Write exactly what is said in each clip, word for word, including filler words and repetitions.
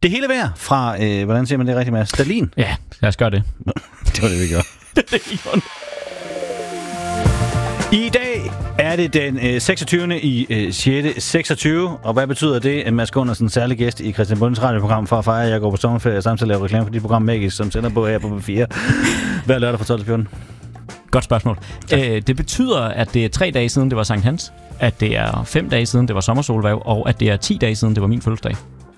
Det hele værd fra, øh, hvordan siger man det rigtigt, Mads? Stalin? Ja, lad os gøre det. Det var det, vi gjorde. det gjorde I dag er det den øh, seksogtyvende i øh, sjette seksogtyve, og hvad betyder det? Mads Gundersen, særlig gæst i Christian Bundes radioprogram for at fejre, at jeg går på sommerferie og samtidig laver reklame for dit program Magisk, som sender på her på P fire hver lørdag fra tolv til fjorten. Godt spørgsmål. Æ, det betyder, at det er tre dage siden, det var Sankt Hans, at det er fem dage siden, det var sommersolværv, og at det er ti dage siden, det var min fødselsdag.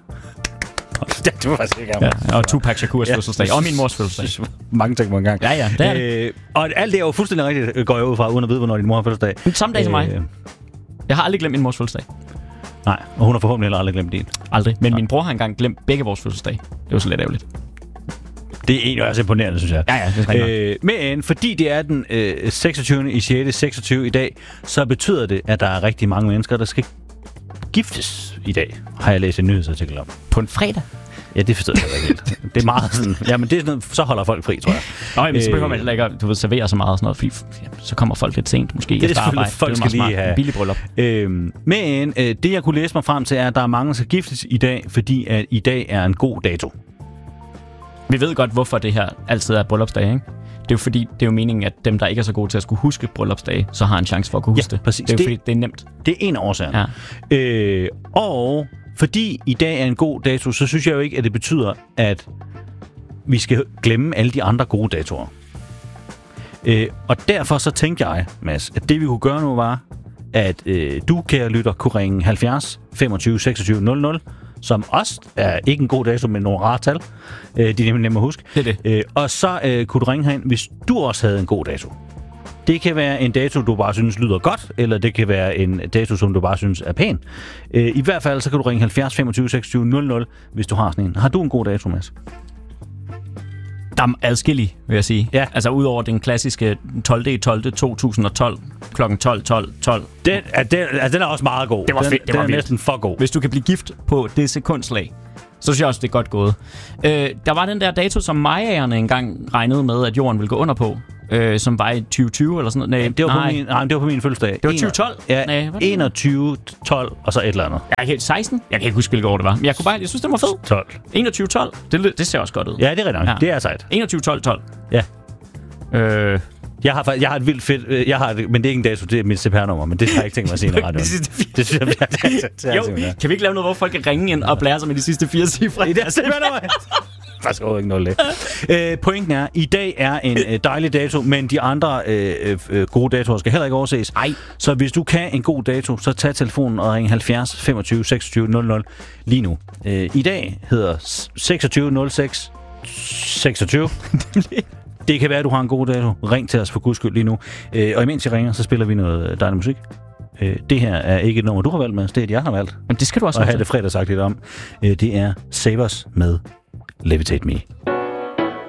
Ja, det var faktisk ikke ja, og Tupac Shakurs ja. fødselsdag, og min mors fødselsdag. Mange ting på en gang. Ja, ja, det er det. Øh, og alt det er jo fuldstændig rigtigt, går jeg ud fra, uden at vide, hvornår din mor har fødselsdag. Men samme dag øh, som mig. Jeg har aldrig glemt min mors fødselsdag. Nej, og hun har forhåbentlig heller aldrig glemt din. Aldrig, men ja. Min bror har engang glemt begge vores fødselsdag. Det var så lidt ærgerligt. Det er egentlig også imponerende, synes jeg. Ja, ja, det er øh, Men fordi det er den øh, seksogtyvende i sjette seksogtyve i dag, så betyder det, at der er rigtig mange mennesker, der skal giftes i dag, har jeg læst en nyhedsartikel om. På en fredag? Ja, det forstår jeg ikke helt. Det er meget sådan... Jamen, det er sådan, så holder folk fri, tror jeg. Nå, men så behøver man heller ikke at, du ved, servere så meget og sådan noget, fordi ja, så kommer folk lidt sent, måske. Det er selvfølgelig, folk skal lige have... En billig bryllup. Øhm, men øh, det, jeg kunne læse mig frem til, er, at der er mange, der skal giftes i dag, fordi at i dag er en god dato. Vi ved godt, hvorfor det her altid er bryllupsdag, ikke? Det er jo fordi, det er jo meningen, at dem, der ikke er så gode til at skulle huske bryllupsdage, så har en chance for at kunne huske ja, det. Præcis. Det er jo det, fordi, det er nemt. Det er en af årsagerne. Ja. Øh, og fordi i dag er en god dato, så synes jeg jo ikke, at det betyder, at vi skal glemme alle de andre gode datoer. Øh, og derfor så tænkte jeg, Mads, at det vi kunne gøre nu var, at øh, du, kære lytter, kunne ringe halvfjerds femogtyve seksogtyve nul nul, som også er ikke en god dato, men nogle rare tal. Øh, de er nemlig nemme at huske. Det er det. Øh, og så øh, kunne du ringe herind, hvis du også havde en god dato. Det kan være en dato, du bare synes lyder godt, eller det kan være en dato, som du bare synes er pæn. Øh, I hvert fald så kan du ringe halvfjerds femogtyve seksogtyve nul nul, hvis du har sådan en. Har du en god dato, Mads? Der er adskillige, vil jeg sige. Ja. Altså udover den klassiske tolvte tolvte to tusind og tolv klokken tolv tolv tolv. Den er, den, altså, den er også meget god. Det var den, fedt. Det den var er vildt. næsten for god. Hvis du kan blive gift på det sekundslag, så synes jeg også, det er godt gået. Øh, der var den der dato, som mayaerne engang regnede med, at jorden ville gå under på, øh, som var i tyve tyve eller sådan noget. Nej, ja, det, var nej. På min, nej, det var på min fødselsdag. Det var tyve tolv? Ja, nej, enogtyve tolv og så et eller andet. Jeg kan seksten? Jeg kan ikke huske, hvilket år det var. Men jeg, kunne bare, jeg synes, det var fedt. tolv. enogtyve tolv? Det, det ser også godt ud. Ja, det er rigtigt. Ja. Det er sejt. enogtyve tolv tolv. Ja. Øh... Jeg har, jeg har et vildt fedt... Jeg har et, men det er ikke en dato, det er mit C P R-nummer, men det har jeg ikke tænkt mig at sige i radioen. Det synes jeg, det, det, jo, kan vi ikke lave noget, hvor folk kan ringe ind og blære sig med de sidste fire cifre? I deres C P R-nummer? Faktisk overhovedet ikke noget det. Øh, pointen er, i dag er en øh, dejlig dato, men de andre øh, øh, gode datoer skal heller ikke overses. Ej. Så hvis du kan en god dato, så tag telefonen og ring halvfjerds femogtyve seksogtyve nul nul lige nu. Øh, I dag hedder seksogtyve nul seks seksogtyve. Det kan være, at du har en god dato. Ring til os for guds skyld lige nu. Øh, og imens I ringer, så spiller vi noget dejlig musik. Øh, det her er ikke et nummer, du har valgt, Mads. Det er et, jeg har valgt. Men det skal du også og have det fredagsagtigt om. Øh, det er Savers med Levitate Me.